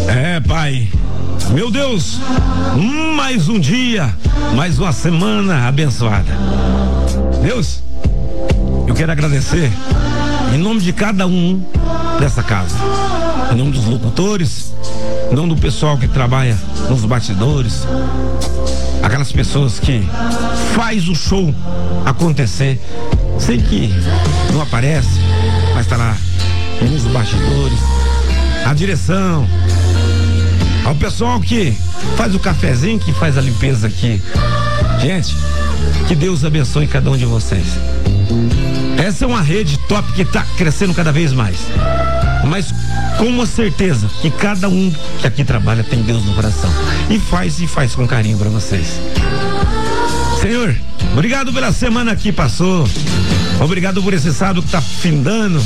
Pai, meu Deus, mais um dia, mais uma semana abençoada. Deus, eu quero agradecer em nome de cada um dessa casa, em nome dos locutores, em nome do pessoal que trabalha nos bastidores, aquelas pessoas que faz o show acontecer, sei que não aparece, mas tá lá nos bastidores, a direção, ao pessoal que faz o cafezinho, que faz a limpeza aqui. Gente, que Deus abençoe cada um de vocês. Essa é uma rede top que está crescendo cada vez mais, mas com uma certeza que cada um que aqui trabalha tem Deus no coração e faz com carinho para vocês. Senhor, obrigado pela semana que passou, obrigado por esse sábado que está findando.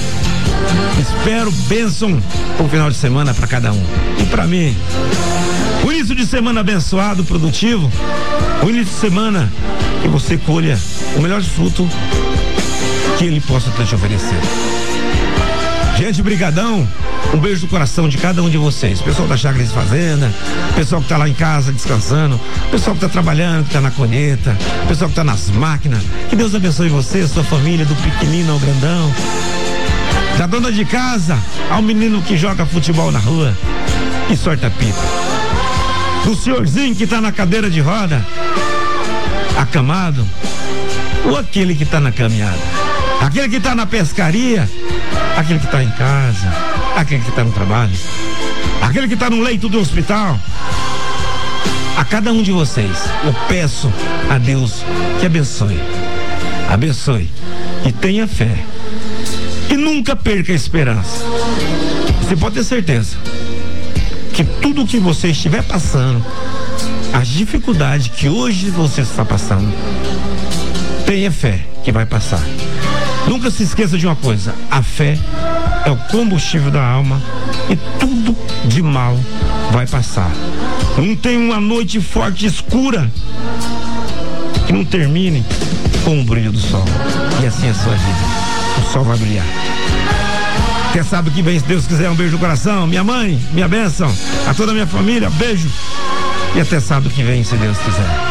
Espero bênção pro final de semana para cada um e para mim. O início de semana abençoado, produtivo, o início de semana que você colha o melhor fruto que ele possa te oferecer. Gente, brigadão, um beijo do coração de cada um de vocês, pessoal da Chácara de Fazenda, pessoal que tá lá em casa descansando, pessoal que tá trabalhando, que tá na colheita, pessoal que tá nas máquinas. Que Deus abençoe você, sua família, do pequenino ao grandão, da dona de casa ao menino que joga futebol na rua e sorta pipa, do senhorzinho que tá na cadeira de roda, acamado, ou aquele que tá na caminhada, aquele que tá na pescaria, aquele que tá em casa, aquele que tá no trabalho, aquele que tá no leito do hospital. A cada um de vocês eu peço a Deus que abençoe e tenha fé e nunca perca a esperança. Você pode ter certeza que tudo que você estiver passando, as dificuldades que hoje você está passando, tenha fé que vai passar. Nunca se esqueça de uma coisa: a fé é o combustível da alma e tudo de mal vai passar. Não tem uma noite forte e escura que não termine com o brilho do sol. E assim é a sua vida. O sol vai brilhar. Até sábado que vem, se Deus quiser, um beijo no coração. Minha mãe, minha bênção, a toda a minha família, beijo. E até sábado que vem, se Deus quiser.